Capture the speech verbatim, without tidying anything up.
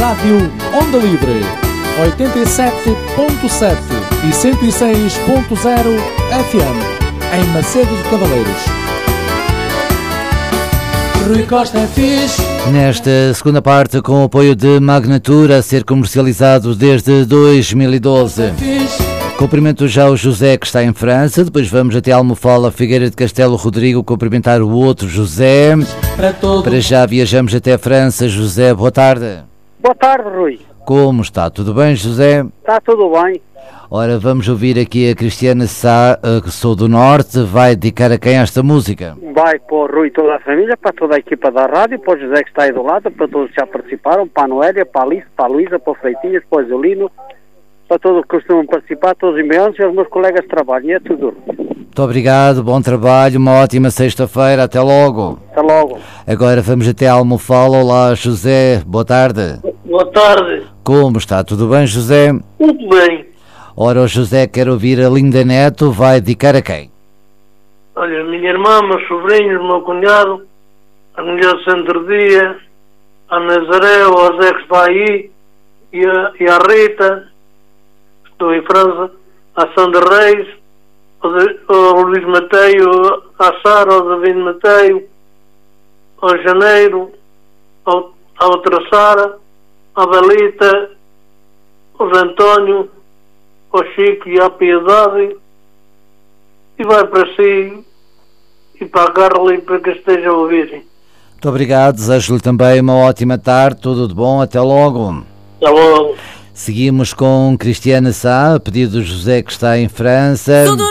Rádio Onda Livre, oitenta e sete ponto sete e cento e seis ponto zero F M, em Macedo de Cavaleiros. Rui Costa é fixe. Nesta segunda parte, com o apoio de Magnatura, a ser comercializado desde dois mil e doze. Cumprimento já o José, que está em França. Depois vamos até Almofala, Figueira de Castelo Rodrigo, cumprimentar o outro José. Para, todo... Para já viajamos até a França. José, boa tarde. Boa tarde, Rui. Como está? Tudo bem, José? Está tudo bem. Ora, vamos ouvir aqui a Cristiana Sá, que sou do Norte. Vai dedicar a quem esta música? Vai para o Rui e toda a família, para toda a equipa da rádio, para o José que está aí do lado, para todos que já participaram, para a Noélia, para a Alice, para a Luísa, para o Freitinhas, para o Zolino, para todos que costumam participar, todos os meus e os meus colegas de trabalho. E é tudo. Muito obrigado, bom trabalho, uma ótima sexta-feira, até logo. Até logo. Agora vamos até Almofala. Olá, José, boa tarde. Boa tarde. Como está? Tudo bem, José? Muito bem. Ora, o José quer ouvir a Linda Neto, vai dedicar a quem? Olha, a minha irmã, meus sobrinhos, o meu cunhado, a mulher de Centro-Dia, a Nazaré, o José que está aí, e a, e a Rita, estou em França, a Sandra Reis, o, de, o Luís Mateio, a Sara, o David Mateio, ao Janeiro, ao, a outra Sara, a Belita, o António, ao Chico e à Piedade, e vai para si e para a Carla e para que esteja a ouvirem. Muito obrigado, desejo-lhe também uma ótima tarde, tudo de bom, até logo. Até logo. Seguimos com Cristiana Sá, a pedido do José que está em França.